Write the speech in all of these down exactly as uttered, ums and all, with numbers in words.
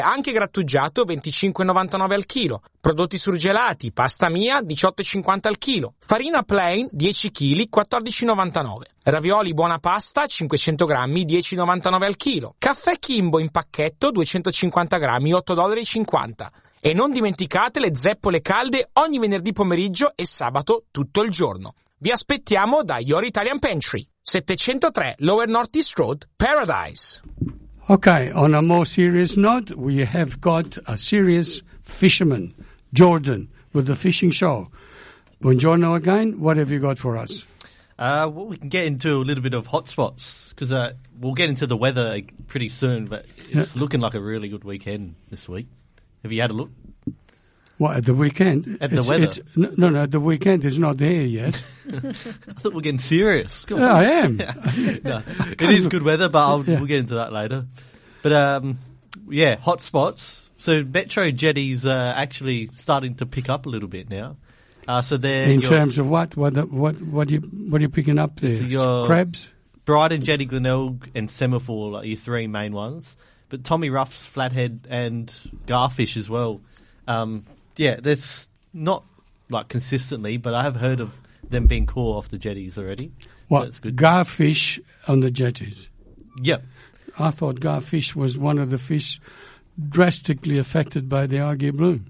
Anche grattugiato venticinque e novantanove al chilo. Prodotti surgelati, pasta mia diciotto e cinquanta al chilo. Farina plain dieci chili quattordici e novantanove. Ravioli buona pasta cinquecento grammi dieci e novantanove al chilo. Caffè Kimbo in pacchetto duecentocinquanta grammi otto virgola cinquanta dollari. E non dimenticate le zeppole calde ogni venerdì pomeriggio e sabato tutto il giorno. Vi aspettiamo da Your Italian Pantry, settecentotre Lower North East Road, Paradise. Okay, on a more serious note, we have got a serious fisherman, Jordan, with the fishing show. Buongiorno again. What have you got for us? Uh, well, we can get into a little bit of hotspots because uh, we'll get into the weather pretty soon, but it's Yeah. looking like a really good weekend this week. Have you had a look? What, at the weekend? At the It's- weather. it's- no, no, no, the weekend is not there yet. I thought we were getting serious. Come Yeah, on. I am. No, it is good weather, but I'll, Yeah. we'll get into that later. But um, yeah, hotspots. So Metro jetties are actually starting to pick up a little bit now. Uh, so they're In your terms of what? What, the, what, what, are you, what are you picking up there? So your- Crabs? Brighton, Jetty, Glenelg, and Semaphore are your three main ones. But Tommy Ruff's, Flathead, and Garfish as well. Um, yeah, that's not like consistently, but I have heard of them being caught off the jetties already. So What? that's good. Garfish on the jetties. Yep. I thought garfish was one of the fish drastically affected by the algae bloom.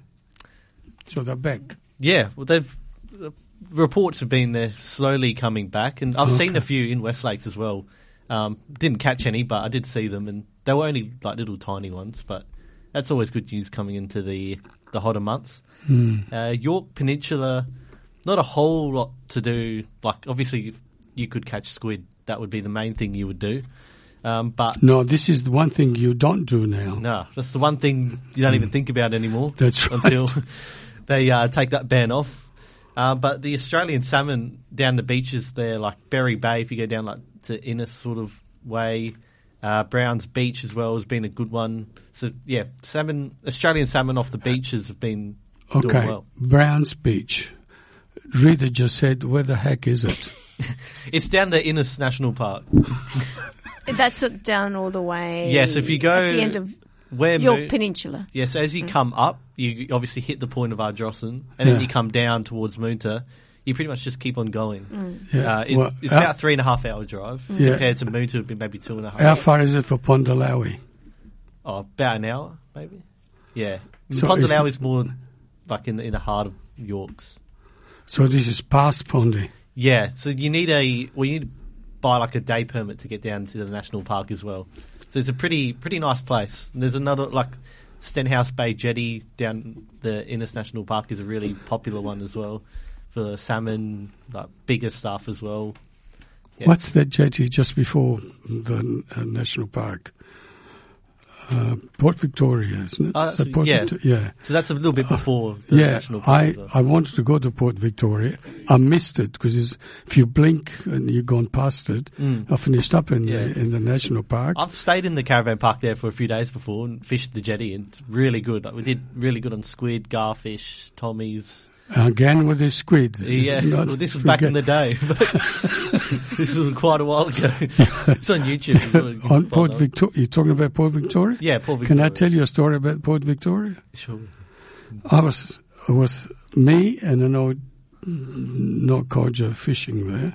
So they're back. Yeah, well, they've uh, reports have been they're slowly coming back, and I've seen Okay. a few in West Lakes as well. Um, didn't catch any, but I did see them, and they were only like little tiny ones. But that's always good news coming into the the hotter months. Uh, York Peninsula, not a whole lot to do. Like obviously, if you could catch squid, that would be the main thing you would do. Um, but No, this is the one thing you don't do now. no, that's the one thing you don't even think about anymore. That's right. Until they uh, take that ban off. Uh, but the Australian salmon down the beaches there, like Berry Bay, if you go down like to Innis sort of way, uh, Browns Beach as well has been a good one. So yeah, salmon, Australian salmon off the beaches have been doing Okay, well. Browns Beach. Rita just said, where the heck is it? It's down the Innis National Park. That's it down all the way. Yes, if you go at the end of where York Moon- Peninsula. Yes, as you come up, you obviously hit the point of Ardrossan, and Yeah. then you come down towards Moonta. You pretty much just keep on going. Yeah. Uh, it, Well, it's how- about three and a half hour drive Yeah. compared to Moonta would be maybe two and a half. How far is it for Pondalawi? Oh, about an hour, maybe. Yeah, So Pondalow is- is more like in the in the heart of Yorks. So this is past Pondy. Yeah, so you need a well, you need to buy like a day permit to get down to the national park as well. So it's a pretty pretty nice place. And there's another like Stenhouse Bay Jetty down the Innis National Park is a really popular one as well for salmon, like bigger stuff as well. Yeah. What's that jetty just before the uh, national park? Uh, Port Victoria, isn't it? Oh, Is that that's- Port yeah. Victor- yeah. So that's a little bit before the Yeah, national park. I, as well. I wanted to go to Port Victoria. I missed it because if you blink and you've gone past it, I finished up in Mm. Yeah. the in the national park. I've stayed in the caravan park there for a few days before and fished the jetty, and it's really good. Like, we did really good on squid, garfish, tommies. Again with this squid. Yeah, It's not- well, this was back in the day. But this was quite a while ago. It's on YouTube. It's really good On to Port find out. Victoria, you're talking about Port Victoria? Yeah, Port Can I Victoria. tell you a story about Port Victoria? Sure. I was, it was me and an old Norcoja fishing there.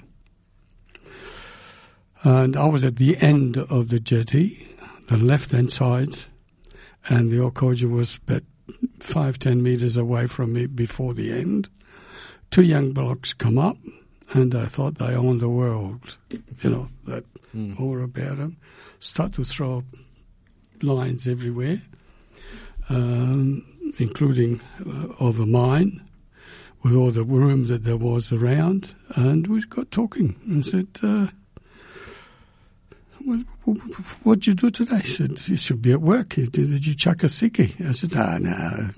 And I was at the end of the jetty, the left-hand side, and the Norcoja was about five, ten metres away from me before the end. Two young blokes come up, and I thought they owned the world, you know, that aura about them. Start to throw lines everywhere, um, including uh, over mine, with all the room that there was around, and we got talking and said, uh, what, what'd you do today? He said, you should be at work. Did you chuck a sickie? I said, ah, no,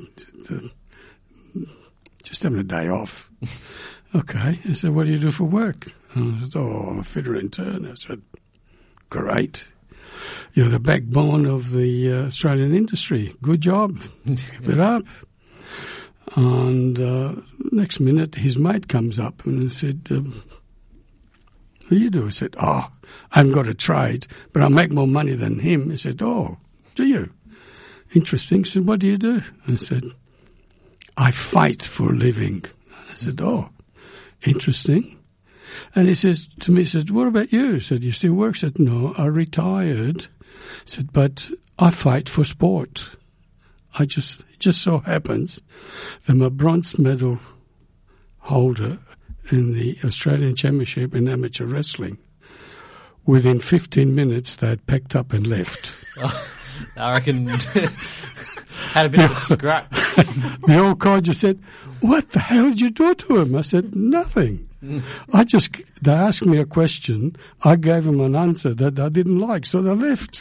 just having a day off. Okay. I said, what do you do for work? And I said, oh, I'm a fitter intern. I said, great. You're the backbone of the uh, Australian industry. Good job. Keep it up. And uh, next minute, his mate comes up and said, um, what do you do? I said, oh, I haven't got a trade, but I make more money than him. He said, oh, do you? interesting. He said, what do you do? I said, I fight for a living. I said, oh, interesting. And he says to me, he said, what about you? I said, you still work? I said, no, I retired. I said, but I fight for sport. I just, it just so happens that I'm a bronze medal holder in the Australian Championship in amateur wrestling. Within fifteen minutes, they had packed up and left. Oh, I reckon had a bit of a scrap. The old codger said, what the hell did you do to him? I said, nothing. I just, they asked me a question. I gave them an answer that I didn't like, so they left.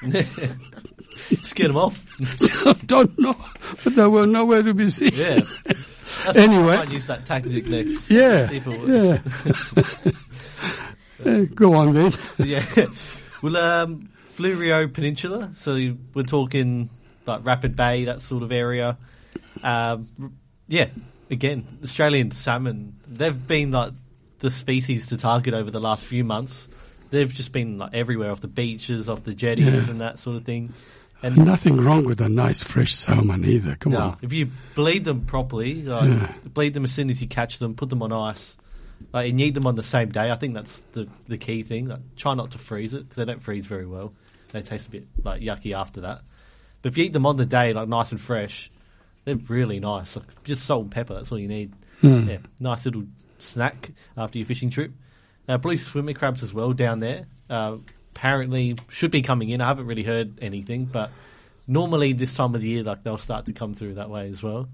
Scared them off. So I don't know, but they were nowhere to be seen. Yeah. That's Anyway. I might use that tactic next. Yeah, See if it works. yeah. Uh, go on then. Yeah. Well, um, Fleurieu Peninsula, so you- we're talking like Rapid Bay, that sort of area. Um, r- yeah, again, Australian salmon, they've been like the species to target over the last few months. They've just been like everywhere, off the beaches, off the jetties Yeah. and that sort of thing. And Nothing wrong with a nice fresh salmon either. Come no, on. if you bleed them properly, like, Yeah. bleed them as soon as you catch them, put them on ice, like, and you eat them on the same day. I think that's the the key thing. Like, try not to freeze it, because they don't freeze very well. They taste a bit like yucky after that. But if you eat them on the day, like nice and fresh, they're really nice. Like, just salt and pepper, that's all you need. Mm. Yeah, nice little snack after your fishing trip. Now, blue swimmer crabs as well down there. Uh, apparently should be coming in. I haven't really heard anything, but normally this time of the year, like, they'll start to come through that way as well.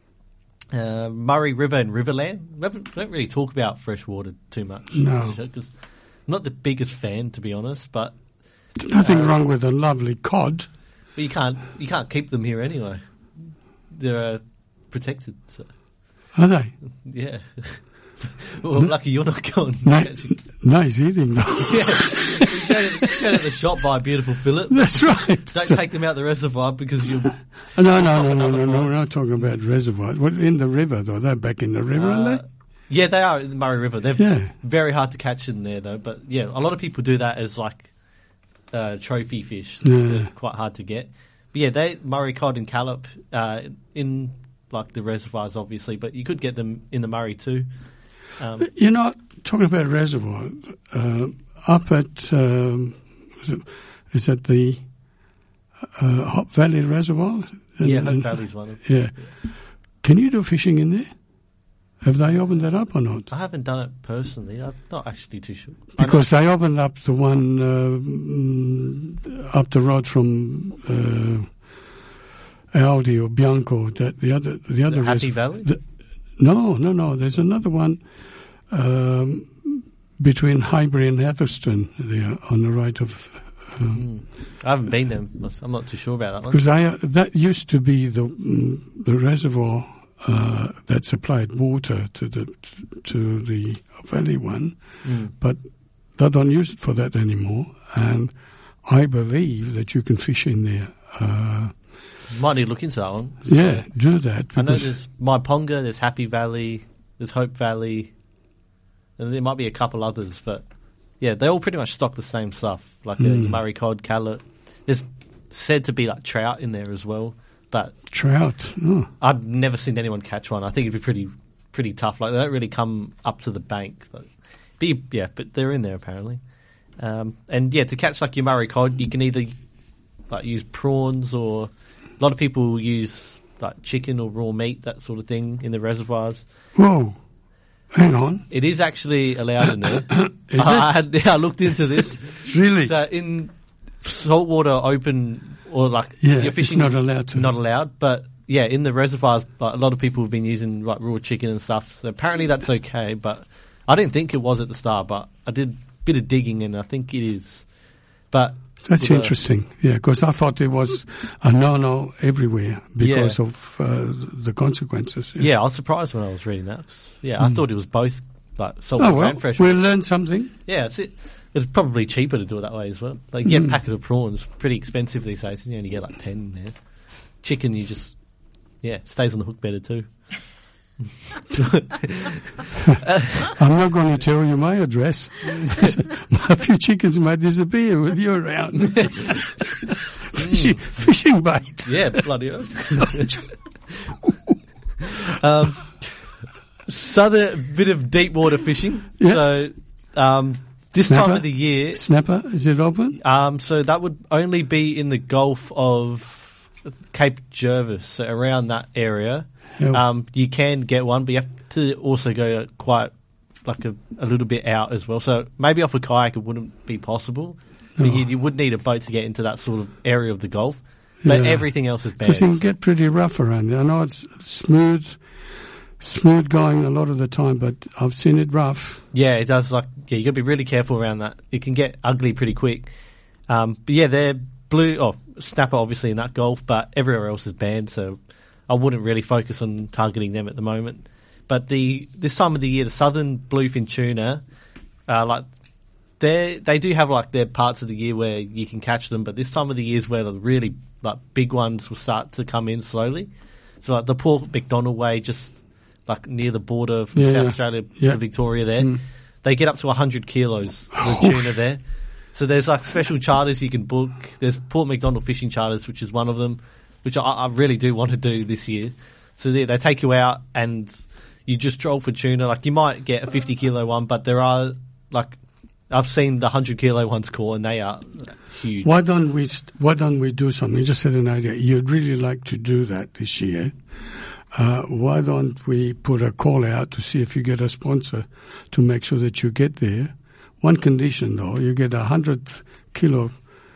Uh, Murray River and Riverland. We haven't- don't really talk about freshwater too much. No. Because I'm not the biggest fan, to be honest, but, Nothing Uh, wrong with a lovely cod. but you can't you can't keep them here anyway. They're uh, protected. So, Are they? yeah. Well, lucky you're not going. No, nice eating though. Yeah. You go, to, go to the shop, buy a beautiful fillet. That's right. Don't So- take them out the reservoir because you. no, no, no, no, no, no. We're not talking about reservoirs. What, in the river though? They're back in the river, Uh, aren't yeah, they are in the Murray River. They're Yeah. very hard to catch in there, though. But yeah, a lot of people do that as like uh, trophy fish. Yeah. They're quite hard to get. But yeah, they Murray cod and callop uh, in like the reservoirs, obviously, but you could get them in the Murray too. Um, they? You know, talking about reservoirs, uh, up at um, is it, is it the uh, Hop Valley Reservoir? yeah, And- Hope and- Valley's one. Of, Yeah. Can you do fishing in there? Have they opened that up or not? I haven't done it personally. I'm not actually too sure. I know- Because they opened up the one uh, mm, up the road from uh, Aldi or Bianco. That the other, the other the Happy res- Valley. the- no, no, no. There's another one um, between Highbury and Atherstone there on the right of. Um, Hmm. I haven't been there. I'm not too sure about that one. Because I uh, that used to be the mm, the reservoir uh, that supplied water to the to the valley one, Mm. but they don't use it for that anymore. And I believe that you can fish in there. Uh, Might need to look into that one. yeah, do that. I know because- there's Maiponga, there's Happy Valley, there's Hope Valley, and there might be a couple others, but yeah, they all pretty much stock the same stuff, like mm. Mm. a Murray cod, callop. There's said to be like trout in there as well, but trout. Oh. I've never seen anyone catch one. I think it'd be pretty pretty tough. Like, they don't really come up to the bank. Like, be, yeah, but they're in there apparently. Um, and yeah, to catch like your Murray cod, you can either like use prawns, or a lot of people use like chicken or raw meat, that sort of thing, in the reservoirs. Whoa, hang on. It is actually allowed in there. Is I, I, it? had, yeah, I looked into this. Really? So in saltwater, open, or like Yeah, you're it's fishing, not allowed to. Not allowed, but yeah, in the reservoirs, like, a lot of people have been using like raw chicken and stuff. So apparently that's okay, but I didn't think it was at the start. But I did a bit of digging, and I think it is. But That's with a- interesting. Yeah, because I thought it was a no-no everywhere because Yeah. of uh, the consequences. Yeah, I was surprised when I was reading that. 'cause, yeah, I thought it was both like saltwater Oh well, and fresh. we'll learn something. Yeah, it's it. It's probably cheaper to do it that way as well. Like, you get Mm. a packet of prawns, pretty expensive these days. You only get like ten there. Chicken, you just, yeah, stays on the hook better too. I'm not going to tell you my address. A few chickens might disappear with you around. fishing, fishing bait. Yeah, bloody hell. um, southern bit of deep water fishing. Yeah. So um, this Snapper? time of the year, Snapper, is it open? um, so that would only be in the Gulf of Cape Jervis, so around that area. Yeah. Um, you can get one, but you have to also go quite like a, a little bit out as well. So maybe off a kayak it wouldn't be possible. But Oh. you, you would need a boat to get into that sort of area of the Gulf. But Yeah. everything else is banned. Because it can get pretty rough around there. I know it's smooth, smooth going a lot of the time, but I've seen it rough. Yeah, it does. Like, yeah, you got to be really careful around that. It can get ugly pretty quick. Um, but yeah, they're blue. Oh, snapper obviously in that Gulf, but everywhere else is banned. So I wouldn't really focus on targeting them at the moment. But the this time of the year, the southern bluefin tuna, uh, like they they do have like their parts of the year where you can catch them. But this time of the year is where the really like big ones will start to come in slowly. So like the Port McDonald Way, just like near the border from Yeah, South yeah. Australia Yeah. to Victoria there, Mm. they get up to one hundred kilos of tuna there. So there's like special charters you can book. There's Port McDonald fishing charters, which is one of them, which I, I really do want to do this year. So they, they take you out and you just troll for tuna. Like you might get a fifty kilo one, but there are like I've seen the one hundred kilo ones caught and they are huge. Why don't we? st- Why don't we do something? Just had an idea. You'd really like to do that this year. Uh, why don't we put a call out to see if you get a sponsor to make sure that you get there? One condition though, you get a hundred kilo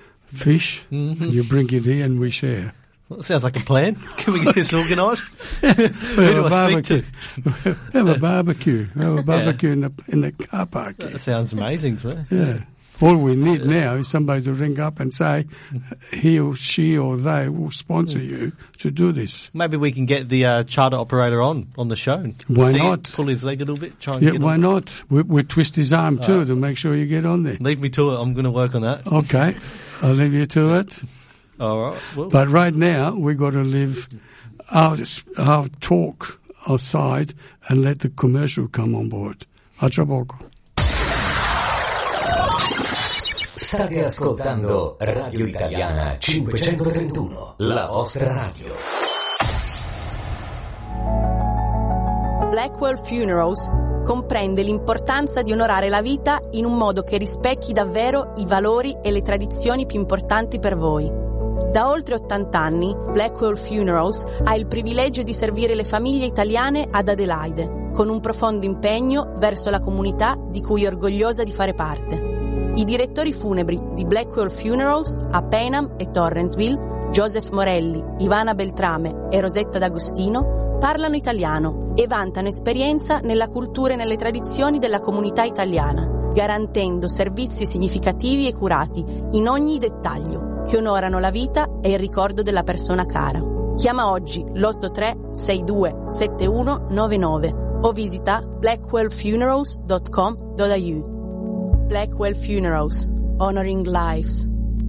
fish, Mm-hmm. and you bring it here and we share. Well, that sounds like a plan. Can we get this organised? We Who have do a I speak barbecue. We have a barbecue. We have a barbecue in the in the car park. That sounds amazing to me. Yeah. All we need now is somebody to ring up and say he or she or they will sponsor you to do this. Maybe we can get the uh, charter operator on on the show. And Why see- not? Pull his leg a little bit. Try and Yeah, get why on. not? We, we twist his arm too to make sure you get on there. Leave me to it. I'm going to work on that. Okay, I'll leave you to it. All right. Well, But right now we got to leave our our talk aside and let the commercial come on board. A tra poco. State ascoltando Radio Italiana cinquecentotrentuno, la vostra radio. Blackwell Funerals comprende l'importanza di onorare la vita in un modo che rispecchi davvero i valori e le tradizioni più importanti per voi. Da oltre ottanta anni, Blackwell Funerals ha il privilegio di servire le famiglie italiane ad Adelaide, con un profondo impegno verso la comunità di cui è orgogliosa di fare parte. I direttori funebri di Blackwell Funerals a Payneham e Torrensville, Joseph Morelli, Ivana Beltrame e Rosetta D'Agostino, parlano italiano e vantano esperienza nella cultura e nelle tradizioni della comunità italiana, garantendo servizi significativi e curati in ogni dettaglio, che onorano la vita e il ricordo della persona cara. Chiama oggi l'otto tre sei due sette uno nove nove o visita blackwell funerals dot com dot a u. Blackwell Funerals, honoring lives.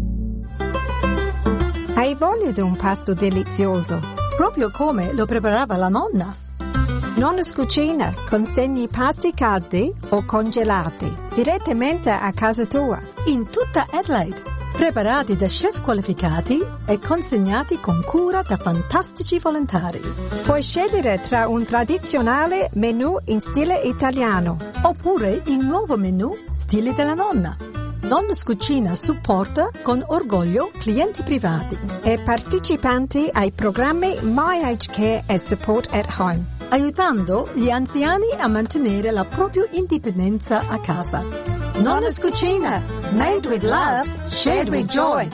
Hai voglia di un pasto delizioso, proprio come lo preparava la nonna? Nonna's Cucina consegni pasti caldi o congelati direttamente a casa tua, in tutta Adelaide, preparati da chef qualificati e consegnati con cura da fantastici volontari. Puoi scegliere tra un tradizionale menù in stile italiano oppure il nuovo menù stile della nonna. Nonna's Cucina supporta con orgoglio clienti privati e partecipanti ai programmi My Aged Care e Support at Home, aiutando gli anziani a mantenere la propria indipendenza a casa. Nonna's Cucina, made with love, shared with joy.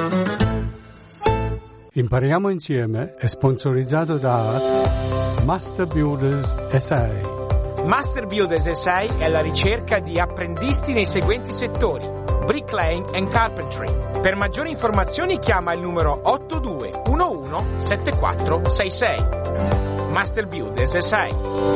Impariamo insieme è sponsorizzato da Master Builders S A. Master Builders S A è alla ricerca di apprendisti nei seguenti settori: bricklaying and carpentry. Per maggiori informazioni chiama il numero otto due uno uno sette quattro sei sei. Master Builders S A.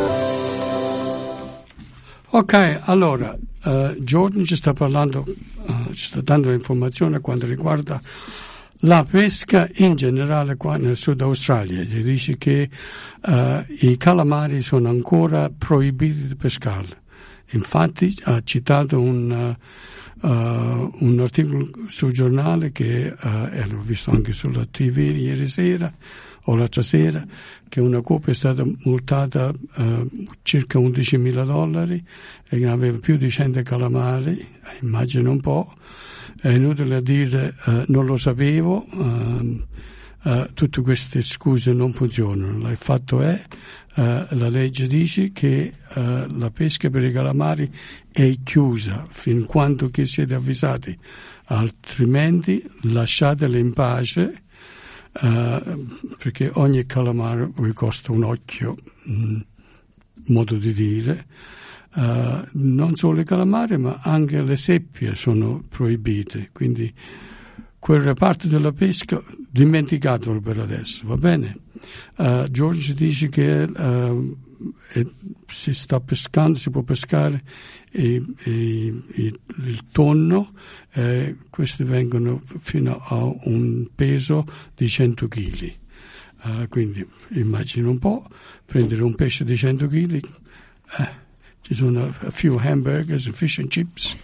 Ok, allora, uh, Jordan ci sta parlando, uh, ci sta dando informazione quanto riguarda la pesca in generale qua nel Sud Australia. Si dice che uh, i calamari sono ancora proibiti di pescarli. Infatti ha citato un, uh, uh, un articolo sul giornale che, uh, e l'ho visto anche sulla tivù ieri sera o l'altra sera, che una coppia è stata multata uh, circa undicimila dollari e che aveva più di cento calamari, immagino un po'. È inutile dire uh, non lo sapevo, uh, uh, tutte queste scuse non funzionano. Il fatto è uh, la legge dice che uh, la pesca per i calamari è chiusa fin quando che siete avvisati, altrimenti lasciatele in pace, uh, perché ogni calamaro vi costa un occhio, mh, modo di dire. Uh, non solo i calamari ma anche le seppie sono proibite, quindi quel reparto della pesca dimenticatelo per adesso, va bene? Uh, George dice che uh, è, si sta pescando, si può pescare e, e, e, il tonno, eh, questi vengono fino a un peso di cento chili, uh, quindi immagino un po', prendere un pesce di cento chili, eh, ci sono a few hamburgers and fish and chips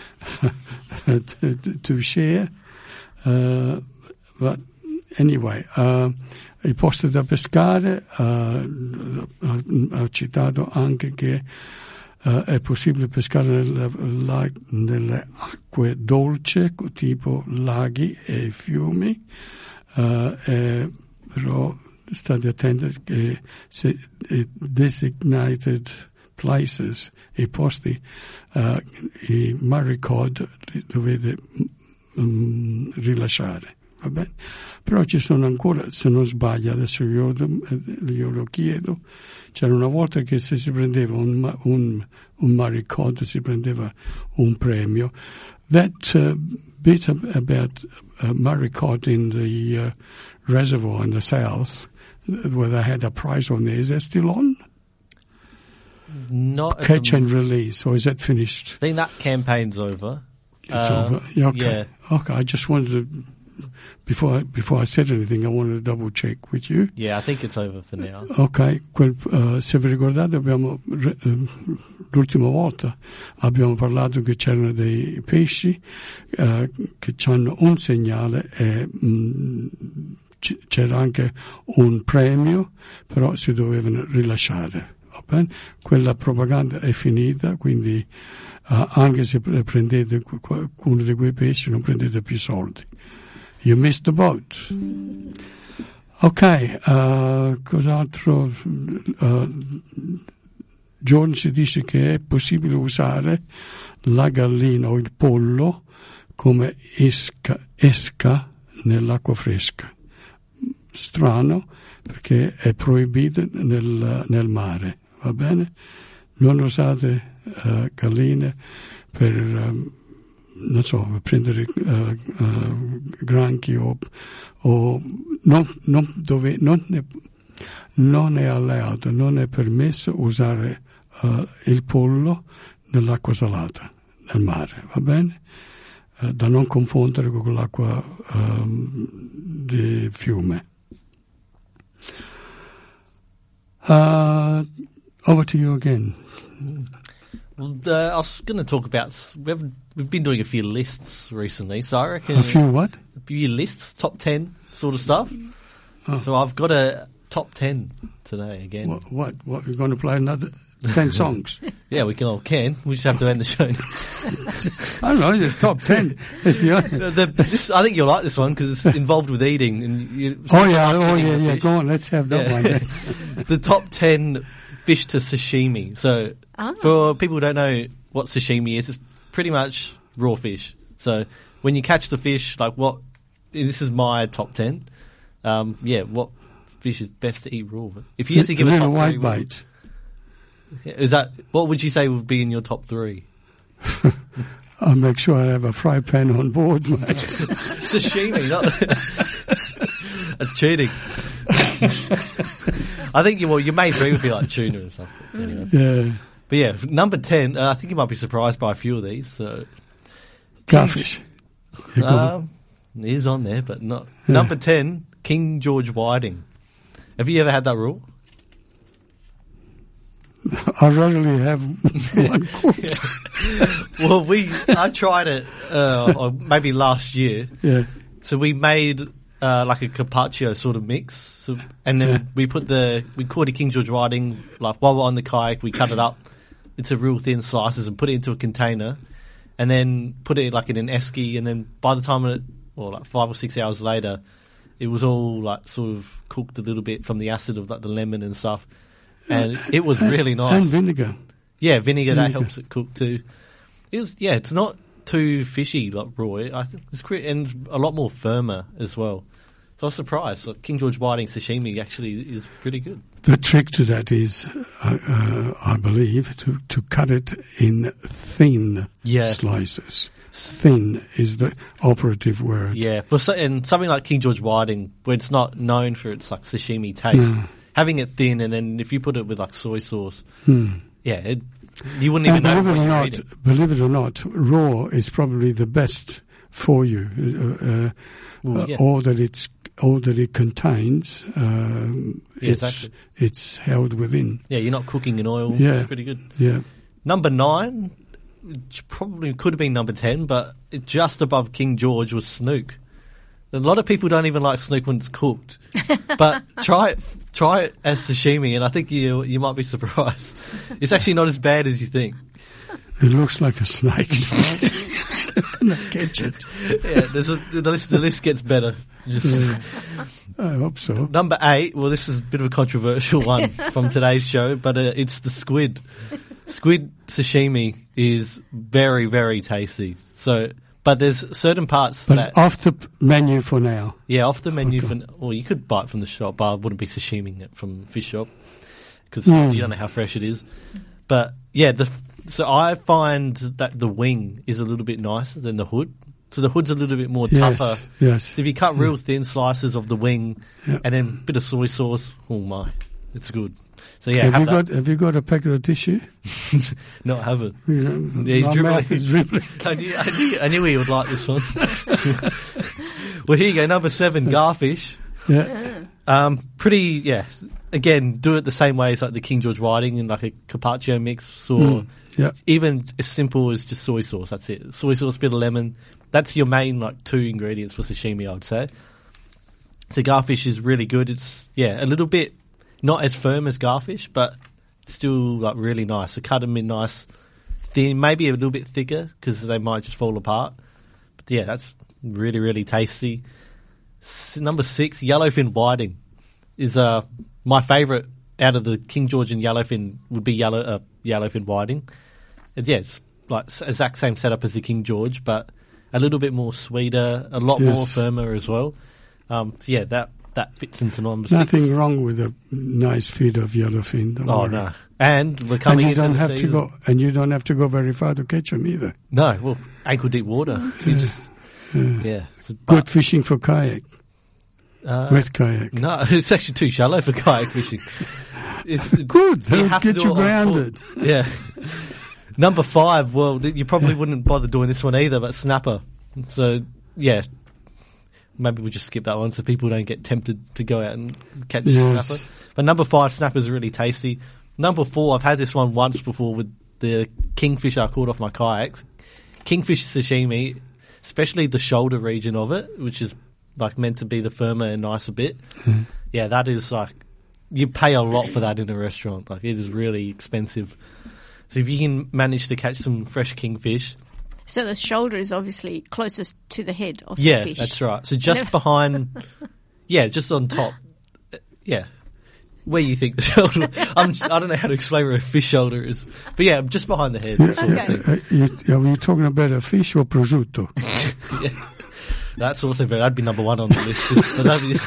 to, to share. Uh, but anyway, uh, i posti da pescare, uh, ha citato anche che uh, è possibile pescare nelle, la, nelle acque dolci, tipo laghi e fiumi, uh, e, però state attenti che se designated places, i posti, uh, i Murray Cod li dovete um, rilasciare, va bene? Però ci sono ancora, se non sbaglio, adesso io, io lo chiedo, c'era una volta che se si prendeva un, un, un Murray Cod si prendeva un premio. That uh, bit about uh, Murray Cod in the uh, reservoir in the south, where they had a prize on there, is that still on? Not catch and release, or is that finished? I think that campaign's over. It's uh, over. Yeah, okay. Yeah. Okay. I just wanted to, before I, before I said anything, I wanted to double check with you. Yeah, I think it's over for now. Ok, quel, uh, se vi ricordate abbiamo uh, l'ultima volta abbiamo parlato che c'erano dei pesci uh, che hanno un segnale e mh, c- c'era anche un premio, però si dovevano rilasciare. Va quella propaganda è finita, quindi uh, anche se prendete qualcuno di quei pesci non prendete più soldi. You missed the boat. Ok, uh, cos'altro? Uh, John si dice che è possibile usare la gallina o il pollo come esca, esca nell'acqua fresca. Strano, perché è proibito nel, nel mare. Va bene? Non usate uh, galline per, um, non so, per prendere uh, uh, granchi o, o non, non, dove, non, è, non è alleato, non è permesso usare uh, il pollo nell'acqua salata, nel mare, va bene? Uh, da non confondere con l'acqua um, di fiume. Uh, Over to you again. Well, uh, I was going to talk about, we've, we've been doing a few lists recently, so I reckon... A few what? A few lists, top ten sort of stuff. Oh. So I've got a top ten today again. What? What? what we're going to play another ten songs? Yeah, we can all can. We just have to end the show. I don't know, the top ten is the only... the, this, I think you'll like this one because it's involved with eating. And you, oh, yeah, oh, yeah, yeah, go on, let's have that yeah. one. The top ten... fish to sashimi. So, ah. for people who don't know what sashimi is, it's pretty much raw fish. So, when you catch the fish, like what, this is my top ten. Um, yeah, what fish is best to eat raw? If you had to give a top white three, bite. Is that, what would you say would be in your top three? I'll make sure I have a fry pan on board, mate. Sashimi, not... That's cheating. I think you, well, your main three would be like tuna and stuff. But anyway. Yeah. But yeah, number ten, uh, I think you might be surprised by a few of these. So, Garfish. Um, is on there, but not. Yeah. Number ten, King George Whiting. Have you ever had that raw? I rarely have one cooked. Well, we I tried it uh, or maybe last year. Yeah. So we made uh, like a carpaccio sort of mix, so, and then Yeah. we put the we caught a King George whiting like while we're on the kayak. We cut it up into real thin slices and put it into a container, and then put it like in an esky. And then by the time it, or like five or six hours later, it was all like sort of cooked a little bit from the acid of like the lemon and stuff, and it was really nice. And vinegar. Yeah, vinegar, that Vinegar. helps it cook too. It was, yeah, it's not too fishy like raw. I think it's cre- and a lot more firmer as well. So I was surprised. Like King George whiting sashimi actually is pretty good. The trick to that is, uh, uh, I believe, to, to cut it in thin Yeah. slices. Thin is the operative word. Yeah, for so, and something like King George whiting, where it's not known for its like sashimi taste, No. having it thin, and then if you put it with like soy sauce, Hmm. yeah, it, you wouldn't even And know believe what it or you're not, eating. believe it or not, raw is probably the best for you. Uh, uh, Well, uh, yeah. all that it's all that it contains, um, Yeah, it's exactly. it's held within. Yeah, you're not cooking in oil. Yeah. It's pretty good. Yeah. Number nine, which probably could have been number ten, but it, just above King George was snook. A lot of people don't even like snook when it's cooked, but try it, try it as sashimi, and I think you you might be surprised. It's actually not as bad as you think. It looks like a snake. And I catch it. Yeah, there's a, the list the list gets better. Just- I hope so. Number eight, well, this is a bit of a controversial one from today's show, but uh, it's the squid. Squid sashimi is very, very tasty. So, but there's certain parts But that it's off the p- menu for now. yeah, off the menu. Okay. For, or you could buy it from the shop, but I wouldn't be sashiming it from fish shop because Mm. you don't know how fresh it is. But yeah, the so I find that the wing is a little bit nicer than the hood. So the hood's a little bit more Yes, tougher. yes. So if you cut real thin slices of the wing Yeah. and then a bit of soy sauce, oh my, it's good. So yeah, have have you that. got Have you got a packet of tissue? No, I haven't. Yeah, he's My dribbling. mouth is dribbling. I knew, I, knew, I knew he would like this one. Well, here you go. Number seven, garfish. Yeah. Um, pretty, yeah. Again, do it the same way as like the King George whiting in like a carpaccio mix, or Mm, yeah. even as simple as just soy sauce. That's it. Soy sauce, bit of lemon. That's your main like two ingredients for sashimi, I would say. So garfish is really good. It's yeah, a little bit not as firm as garfish, but still like really nice. So cut them in nice, thin, maybe a little bit thicker because they might just fall apart. But yeah, that's really really tasty. S- number six, yellowfin whiting is uh my favourite out of the King George and yellowfin would be yellow uh, yellowfin whiting. And yeah, it's like s- exact same setup as the King George, but a little bit more sweeter, a lot Yes. more firmer as well. Um, so yeah, that that fits into number Nothing six. wrong with a nice feed of yellowfin. Don't Oh worry. no! And we're And coming you into don't the have season. to go. And you don't have to go very far to catch them either. No, well, ankle deep water. You just, yeah, so- Good but, fishing for kayak. uh, With kayak. no, it's actually too shallow for kayak fishing. It's, Good. That'll have to get do you it on grounded. foot. Yeah. Number five. Well, th- you probably wouldn't bother doing this one either, but snapper. So yeah, maybe we just skip that one so people don't get tempted to go out and catch Yes. snapper. But number five, snapper is really tasty. Number four, I've had this one once before with the kingfish I caught off my kayaks. Kingfish sashimi, especially the shoulder region of it, which is like meant to be the firmer and nicer bit. Mm. Yeah, that is like you pay a lot for that in a restaurant. Like it is really expensive. So if you can manage to catch some fresh kingfish, So the shoulder is obviously closest to the head of yeah, the fish. that's right. So just behind, yeah, just on top, Uh, yeah. Where you think the shoulder? I'm, I don't know how to explain where a fish shoulder is, but yeah, just behind the head. Yeah, Sort of Okay. thing. uh, you, are you talking about a fish or prosciutto? Yeah. That's also very. That'd be number one on the list. But that'd be,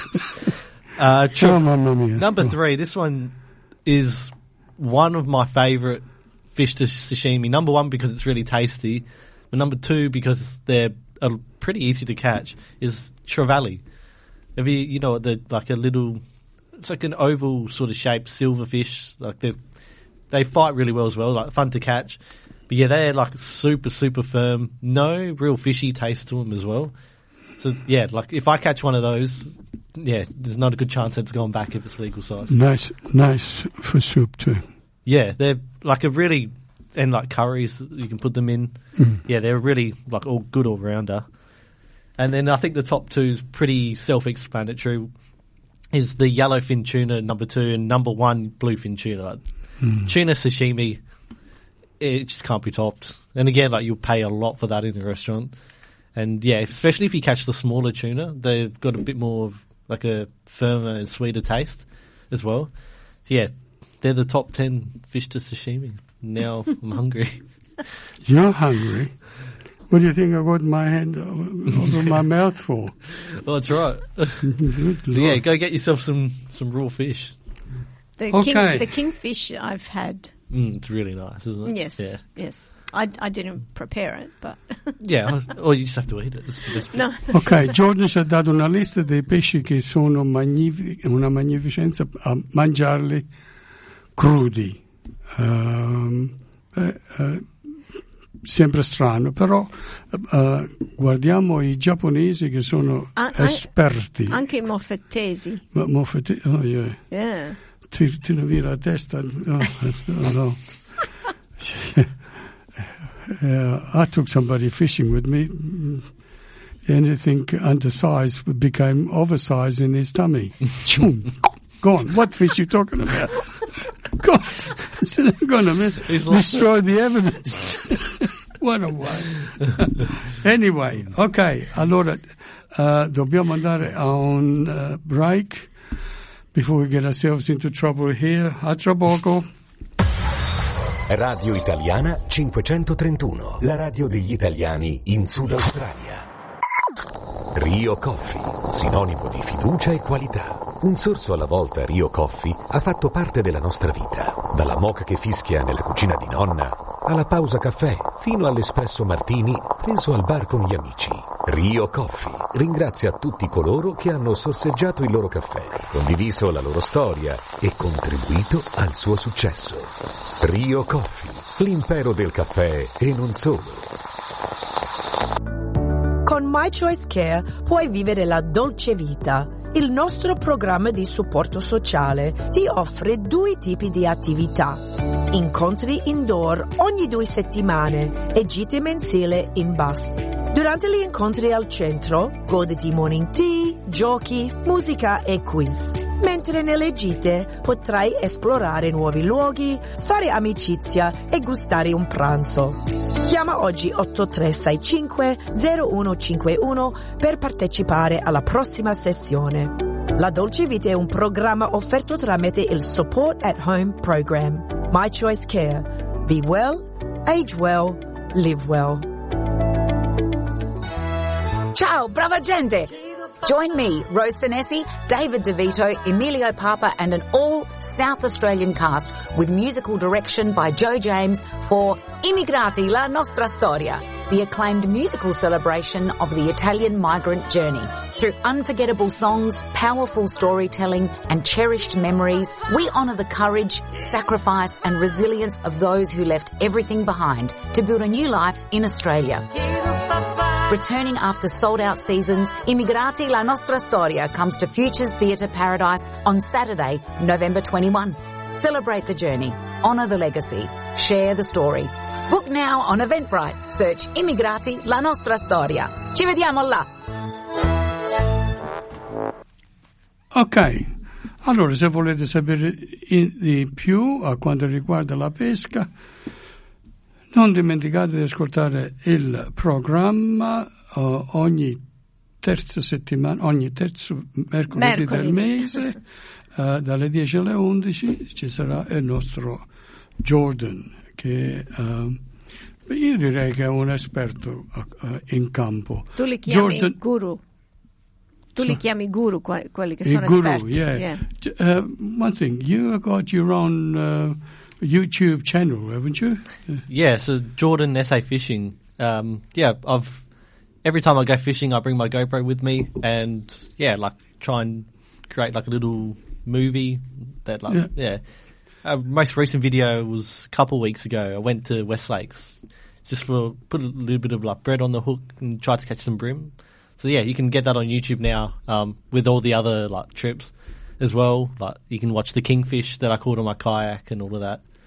uh, tr- Oh, mamma mia. number Oh. three. This one is one of my favourite fish to sashimi. Number one because it's really tasty, but number two because they're uh, pretty easy to catch. Is trevally. Have you you know the like a little? It's like an oval sort of shaped silverfish. Like they they fight really well as well. Like fun to catch. But yeah, they're like super super firm. No real fishy taste to them as well. So yeah, like if I catch one of those, yeah, there's not a good chance that it's going back if it's legal size. Nice, nice for soup too. Yeah, they're like a really, and like curries, you can put them in. Mm. Yeah, they're really like all good all rounder. And then I think the top two is pretty self-explanatory. Is the yellowfin tuna number two and number one bluefin tuna. Mm. Tuna sashimi, it just can't be topped. And again, like you'll pay a lot for that in the restaurant. And yeah, especially if you catch the smaller tuna, they've got a bit more of like a firmer and sweeter taste as well. So yeah, they're the top ten fish to sashimi. Now I'm hungry. You're hungry? What do you think I got my hand over my mouth for? Well, that's right. Yeah, go get yourself some, some raw fish. The, okay. king, the kingfish I've had. Mm, it's really nice, isn't it? Yes, yeah. yes. I, I didn't prepare it, but... Yeah, or you just have to eat it. It's the best no. Ok, Jordan ci ha dato una lista dei pesci che sono magnific- una magnificenza a mangiarli crudi. Um, eh, eh, Sempre strano, però uh, guardiamo i giapponesi che sono An- esperti. Anche i moffettesi. Ma, moffette- oh, yeah. Yeah. Ti, ti vira la testa. Oh, oh, no. uh, I took somebody fishing with me. Anything undersized became oversized in his tummy. Gone. What fish you talking about? God, they're going to destroy the evidence. What a way. Anyway, ok, allora uh, dobbiamo andare a un uh, break before we get ourselves into trouble here. A tra poco. Radio Italiana cinquecentotrentuno, la radio degli italiani in Sud Australia. Rio Coffee, sinonimo di fiducia e qualità. Un sorso alla volta Rio Coffee ha fatto parte della nostra vita, dalla moka che fischia nella cucina di nonna, alla pausa caffè, fino all'espresso martini preso al bar con gli amici. Rio Coffee ringrazia tutti coloro che hanno sorseggiato il loro caffè, condiviso la loro storia e contribuito al suo successo. Rio Coffee, l'impero del caffè e non solo. Con My Choice Care puoi vivere la dolce vita. Il nostro programma di supporto sociale ti offre due tipi di attività. Incontri indoor ogni due settimane e gite mensili in bus. Durante gli incontri al centro, goditi morning tea, giochi, musica e quiz. Mentre nelle gite potrai esplorare nuovi luoghi, fare amicizia e gustare un pranzo. Chiama oggi otto tre sei cinque zero uno cinque uno per partecipare alla prossima sessione. La Dolce Vita è un programma offerto tramite il Support at Home Program. My Choice Care. Be well, age well, live well. Ciao, brava gente! Join me, Rose Senesi, David DeVito, Emilio Papa and an all-South Australian cast with musical direction by Joe James for Immigrati, la nostra storia, the acclaimed musical celebration of the Italian migrant journey. Through unforgettable songs, powerful storytelling and cherished memories, we honour the courage, sacrifice and resilience of those who left everything behind to build a new life in Australia. Returning after sold-out seasons, Immigrati La Nostra Storia comes to Futures Theatre Paradise on Saturday, November twenty-first. Celebrate the journey, honour the legacy, share the story. Book now on Eventbrite. Search Immigrati La Nostra Storia. Ci vediamo là! Ok, allora se volete sapere di più a quanto riguarda la pesca, non dimenticate di ascoltare il programma uh, ogni terza settimana, ogni terzo mercoledì, mercoledì. del mese, uh, dalle dieci alle undici ci sarà il nostro Jordan, che uh, io direi che è un esperto uh, in campo. Tu li chiami Jordan, guru? Tu li chiami guru, quelli che I sono guru, esperti? Yeah. yeah. Uh, one thing, you got your own uh, YouTube channel, haven't you? Yeah, so Jordan S A Fishing. Um, yeah, I've every time I go fishing, I bring my GoPro with me, and yeah, like try and create like a little movie that, like, yeah. yeah. Uh, most recent video was a couple of weeks ago. I went to West Lakes just for put a little bit of like bread on the hook and tried to catch some brim. So yeah, you can get that on YouTube now um, with all the other like trips as well. Like you can watch the kingfish that I caught on my kayak and all of that.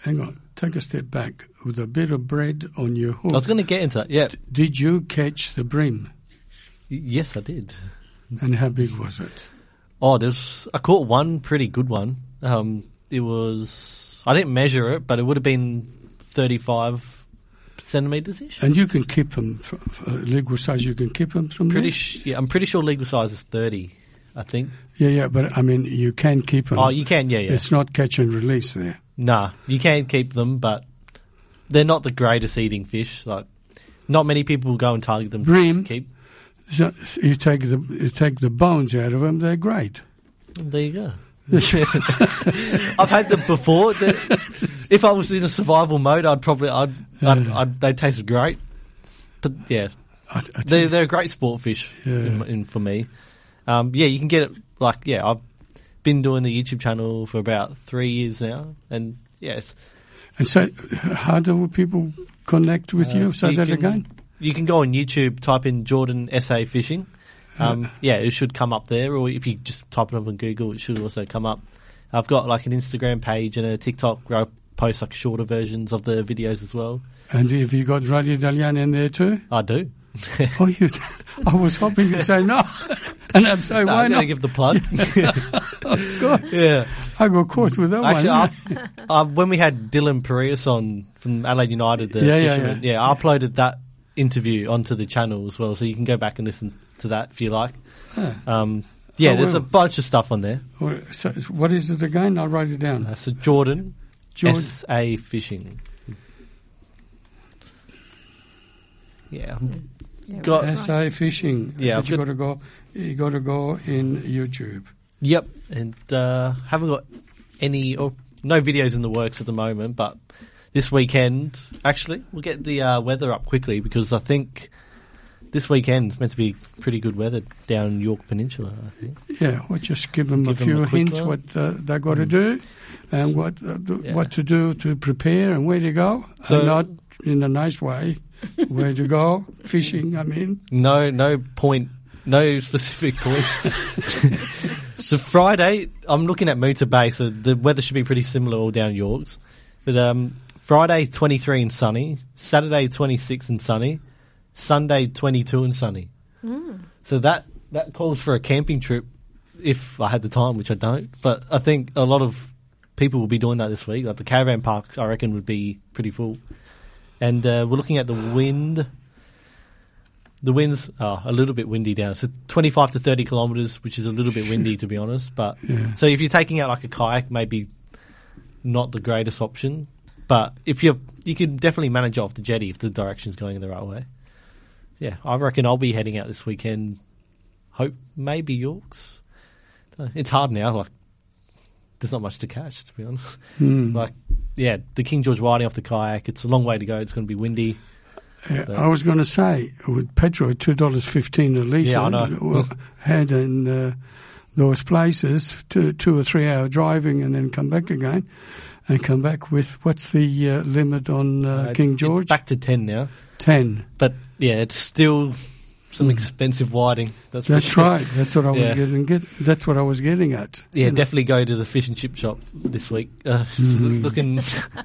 hang on, take a step back. With a bit of bread on your hook. I was going to get into that, yeah. D- did you catch the bream? Y- yes, I did. And how big was it? Oh, there's I caught one pretty good one. Um, it was, I didn't measure it, but it would have been thirty-five centimetres-ish. And you can keep them, for, for legal size, you can keep them from Pretty there? sh- yeah, I'm pretty sure legal size is thirty, I think. Yeah, yeah, but I mean, you can keep them. Oh, you can, yeah, yeah. It's not catch and release there. Nah, you can keep them, but they're not the greatest eating fish. Like, not many people will go and target them Bream, to keep. So you take the you take the bones out of them, they're great. There you go. I've had them before. They're, if I was in a survival mode, I'd probably, I'd, I'd, I'd they taste great. But yeah, I, I they're, they're a great sport fish Yeah. in, in, for me. Um, yeah, you can get it, like, yeah, I've been doing the YouTube channel for about three years now. And yes. And so, how do people connect with Uh, you? Say you that can- again. You can go on YouTube, type in Jordan S A Fishing. Um, yeah, it should come up there, or if you just type it up on Google, it should also come up. I've got like an Instagram page and a TikTok where I post like shorter versions of the videos as well. And have you got Radio Italiana in there too? I do. Oh, you! I was hoping you'd say no, and I'd say No, why I'm not? going to give the plug. Oh God! Yeah. I got caught with that Actually, one. I, I, when we had Dylan Perius on from Adelaide United, the Yeah, yeah, fisherman, yeah, I uploaded that interview onto the channel as well, so you can go back and listen to that if you like. Ah. Um, yeah, Oh, there's well. a bunch of stuff on there. Well, so what is it again? I'll write it down. Uh, so Jordan, Jordan. S A Fishing. Yeah. Yeah, Got- that's S A right. Fishing. Yeah, But I've you got- got to go. You got to go in YouTube. Yep, and uh, haven't got any or no videos in the works at the moment, but this weekend, actually, we'll get the uh, weather up quickly because I think this weekend is meant to be pretty good weather down York Peninsula, I think. Yeah, we'll just give them Give a 'em few a quick hints one. what uh, they got to do, and what uh, do, Yeah. what to do to prepare and where to go. So- and not in a nice way. Where to go fishing? I mean, No, no point, no specific point. So Friday, I'm looking at Moota Bay, so the weather should be pretty similar all down Yorks. But um, Friday, twenty-three and sunny. Saturday, twenty-six and sunny. Sunday, twenty-two and sunny. So that, that calls for a camping trip if I had the time, which I don't. But I think a lot of people will be doing that this week. Like the caravan parks, I reckon, would be pretty full. And uh, we're looking at the wind. The wind's oh, a little bit windy down. So twenty-five to thirty kilometres, which is a little bit windy, to be honest. But Yeah. so if you're taking out like a kayak, maybe not the greatest option. But if you're, you can definitely manage it off the jetty if the direction's going in the right way. Yeah, I reckon I'll be heading out this weekend. Hope maybe Yorks. It's hard now. Like there's not much to catch, to be honest. Hmm. Like yeah, the King George Whiting off the kayak. It's a long way to go. It's going to be windy. uh, I was going to say with petrol two dollars fifteen a litre. Yeah, I know. well, had in uh, those places two two or three hour driving and then come back again, and come back with what's the uh, limit on uh, Uh, King it's George? back to ten now, Ten. but yeah, it's still some expensive whiting. That's, for That's sure. right. That's what I was Yeah. getting. Get. That's what I was getting at. Yeah, You know. definitely go to the fish and chip shop this week. Uh, Mm-hmm. Looking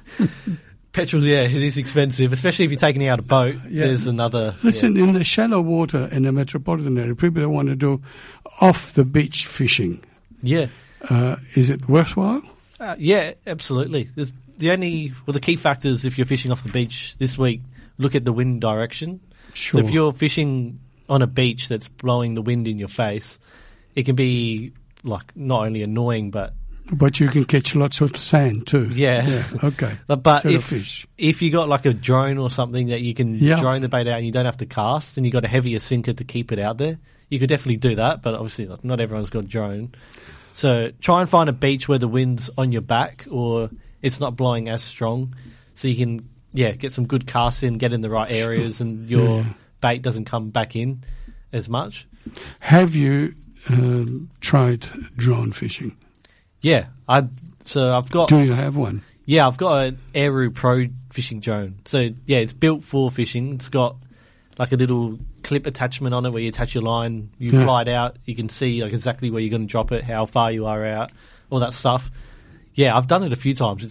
petrol, yeah, it is expensive, especially if you're taking out a boat. Yeah. There's another. Listen, in the shallow water in the metropolitan area, people that want to do off the beach fishing, Yeah, uh, is it worthwhile? uh, yeah, absolutely. There's the only well, the key factors if you're fishing off the beach this week, look at the wind direction. Sure. So if you're fishing on a beach that's blowing the wind in your face, it can be like not only annoying but But you can catch lots of sand too. Yeah. Yeah. Okay. But, but Instead of if fish. if you got like a drone or something that you can Yeah. drone the bait out and you don't have to cast, and you got a heavier sinker to keep it out there, you could definitely do that. But obviously, like, not everyone's got a drone. So try and find a beach where the wind's on your back or it's not blowing as strong, so you can yeah get some good casts in, get in the right areas, and your Yeah. bait doesn't come back in as much. Have you um, tried drone fishing? Yeah, I so I've got Do you have one? Yeah, I've got an Aeru Pro fishing drone. So, yeah, it's built for fishing. It's got like a little clip attachment on it where you attach your line, you Yeah. fly it out, you can see like exactly where you're going to drop it, how far you are out, all that stuff. Yeah, I've done it a few times. It's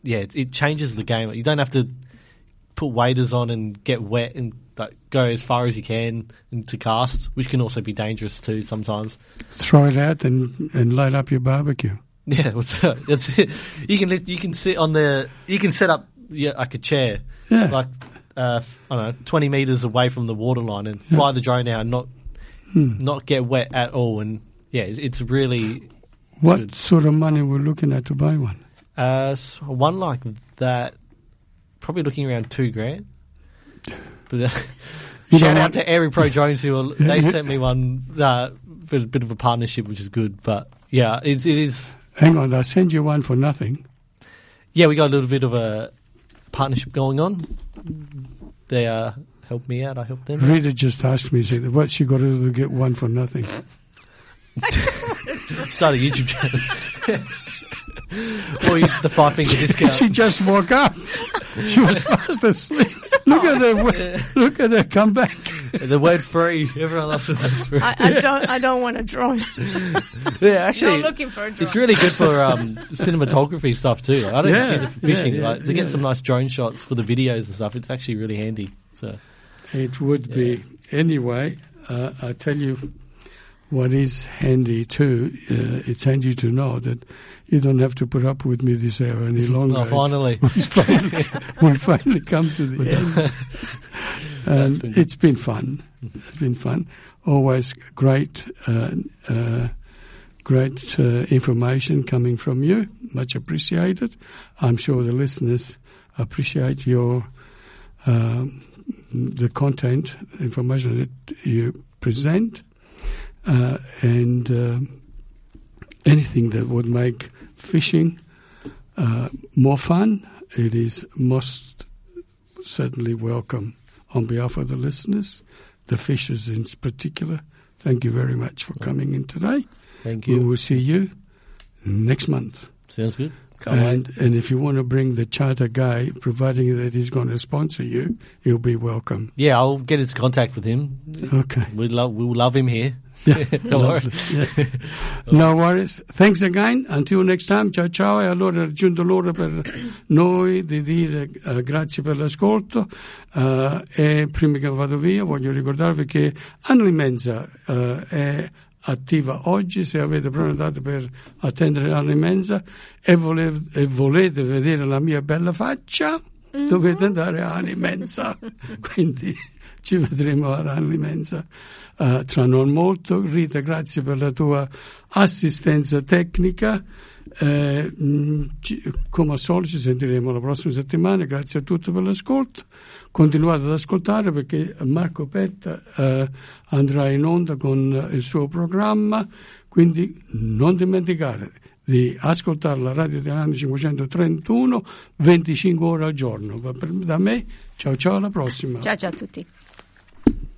yeah, it, it changes the game. You don't have to put waders on and get wet and like, go as far as you can into cast, which can also be dangerous too sometimes. Throw it out and, and light up your barbecue. Yeah, that's it. You can you can sit on the you can set up yeah, like a chair, yeah. like uh, I don't know, twenty meters away from the waterline and fly yeah. the drone out and not hmm. not get wet at all. And yeah, it's, it's really. What good. Sort of money we're looking at to buy one? Uh, so one like that, probably looking around two grand. But uh, shout out to Airy Pro Drones who they sent me one uh, for a bit of a partnership, which is good. But yeah, it, it is. Hang on, I'll send you one for nothing. Yeah, we got a little bit of a partnership going on. They uh, helped me out. I helped them. Rita just asked me, said, "What's she got to do to get one for nothing?" Start a YouTube channel. Or the five finger discount. She just woke up. She was fast asleep. Look at her! Look at her come back. The word free. Everyone loves the word free. I, I don't. I don't want a drone. Yeah, actually, not looking for a drone. It's really good for um, cinematography stuff too. I don't yeah, use it for fishing. Yeah, yeah, like to yeah. get some nice drone shots for the videos and stuff. It's actually really handy. So it would yeah. be anyway. Uh, I tell you. What is handy too, uh, it's handy to know that you don't have to put up with me this hour any longer. Oh, finally. It's, finally we finally come to the end. And been it's been fun. It's been fun. Always great, uh, uh, great uh, information coming from you. Much appreciated. I'm sure the listeners appreciate your uh, the content, information that you present. Uh, and uh, anything that would make fishing uh, more fun, it is most certainly welcome on behalf of the listeners, the fishers in particular. Thank you very much for coming in today. Thank you. We will see you next month. Sounds good. Can't and wait. and if you want to bring the charter guy, providing that he's going to sponsor you, he'll be welcome. Yeah, I'll get into contact with him. Okay. We love we'll love him here. Yeah, Don't worry. yeah. No worries. Thanks again. Until next time. Ciao ciao. E allora è raggiunto l'ora per noi di dire uh, grazie per l'ascolto. Uh, e prima che vado via voglio ricordarvi che Anneli Menza uh, è attiva oggi. Se avete prenotato per attendere Anneli Menza e, vole- e volete vedere la mia bella faccia, mm-hmm. dovete andare a Anneli Menza. Quindi ci vedremo a Anneli Menza. Uh, tra non molto. Rita, grazie per la tua assistenza tecnica. Eh, mh, ci, come al solito ci sentiremo la prossima settimana. Grazie a tutti per l'ascolto. Continuate ad ascoltare perché Marco Petta uh, andrà in onda con il suo programma, quindi non dimenticate di ascoltare la radio italiana cinquecentotrentuno venticinque ore al giorno. Da me, ciao ciao, alla prossima. Ciao ciao a tutti.